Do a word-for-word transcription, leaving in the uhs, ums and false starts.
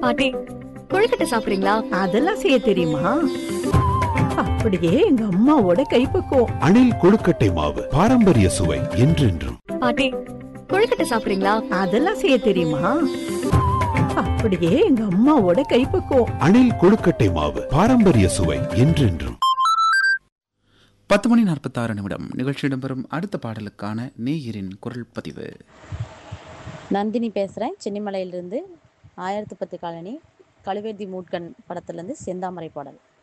பாட்டி, கொழுக்கட்டை சாப்பிடுறீங்களா? அதெல்லாம் செய்ய தெரியுமா? அப்படியே எங்க அம்மாவோட கைப்பக்குவம். அணில் கொழுக்கட்டை மாவு பாரம்பரிய சுவை என்றென்றும். பாட்டி, கொழுக்கட்டை சாப்பிடுறீங்களா? அதெல்லாம் செய்ய தெரியுமா? அப்படியே எங்க அம்மாவோட கைப்பக்குவம். அணில் கொழுக்கட்டை மாவு பாரம்பரிய சுவை என்றென்றும். பத்து மணி நாற்பத்தி ஆறு நிமிடம் நிகழ்ச்சி இடம்பெறும் அடுத்த பாடலுக்கான நேயரின் குரல் பதிவு. நந்தினி பேசுகிறேன், சென்னிமலையிலிருந்து. ஆயிரத்து பத்து காலனி கழுவேந்தி மூட்கண் படத்துலேருந்து செந்தாமரை பாடல்.